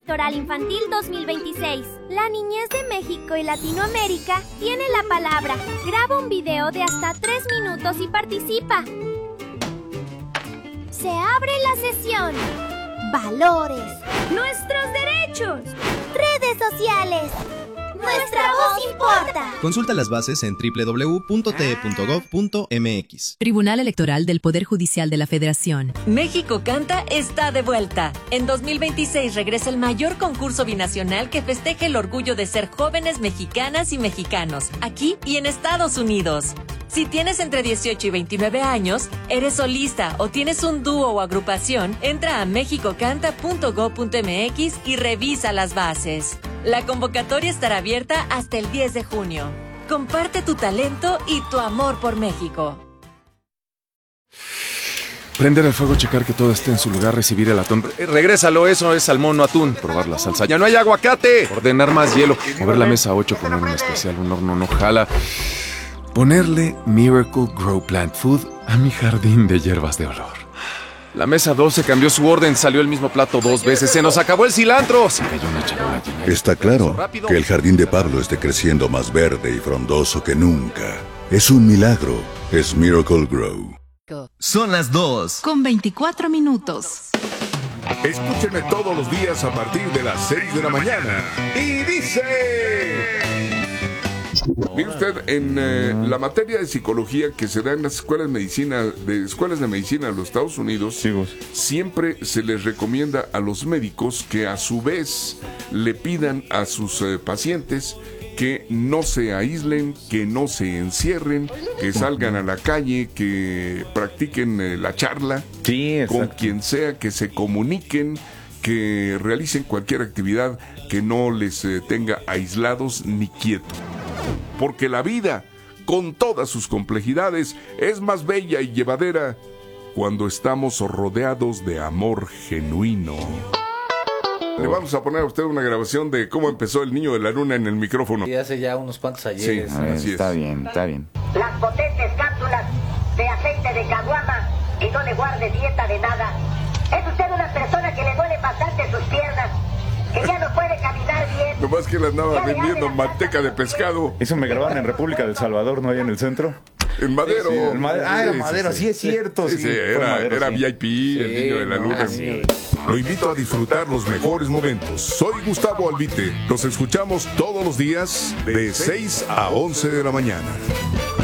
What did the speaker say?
Electoral Infantil 2026. La niñez de México y Latinoamérica tiene la palabra. Graba un video de hasta 3 minutos y participa. Se abre la sesión. Valores. Nuestros derechos. Redes sociales. Nuestra voz importa. Consulta las bases en www.te.gov.mx. Tribunal Electoral del Poder Judicial de la Federación. México Canta está de vuelta. En 2026 regresa el mayor concurso binacional que festeja el orgullo de ser jóvenes mexicanas y mexicanos, aquí y en Estados Unidos. Si tienes entre 18 y 29 años, eres solista o tienes un dúo o agrupación, entra a mexicocanta.gov.mx y revisa las bases. La convocatoria estará abierta hasta el 10 de junio. Comparte tu talento y tu amor por México. Prender el fuego, checar que todo esté en su lugar, recibir el atún. Regrésalo, eso es salmón, no atún. Probar la salsa. ¡Ya no hay aguacate! Ordenar más hielo. Mover la mesa 8, poner un especial, un horno no jala. Ponerle Miracle Grow Plant Food a mi jardín de hierbas de olor. La mesa 12 cambió su orden, salió el mismo plato 2 veces. ¡Se nos acabó el cilantro! Se cayó una charola llena. Está claro que el jardín de Pablo esté creciendo más verde y frondoso que nunca. Es un milagro. Es Miracle Grow. Son las 2. Con 24 minutos. Escúcheme todos los días a partir de las 6 de la mañana. Y dice... Mire usted, en la materia de psicología que se da en las escuelas de medicina de los Estados Unidos, siempre se les recomienda a los médicos que a su vez le pidan a sus pacientes que no se aíslen, que no se encierren, que salgan a la calle, que practiquen la charla con quien sea, que se comuniquen, que realicen cualquier actividad que no les tenga aislados ni quietos. Porque la vida, con todas sus complejidades, es más bella y llevadera cuando estamos rodeados de amor genuino. Le vamos a poner a usted una grabación de cómo empezó el niño de la luna en el micrófono. Y hace ya unos cuantos ayeres. Sí, así Está es. bien, está bien. Las potentes cápsulas de aceite de caguama y no le guarde dieta de nada. Es usted una persona que le duele bastante sus piernas, que ya no puede caminar bien. Nomás que le andaba vendiendo manteca de pescado. Eso me grabaron en República del Salvador, ¿no? Ahí en el centro. En Madero. Era Madero, sí es cierto. Sí, era VIP, el niño de la luna. Lo invito a disfrutar los mejores momentos. Soy Gustavo Albite. Los escuchamos todos los días de 6 a 11 de la mañana.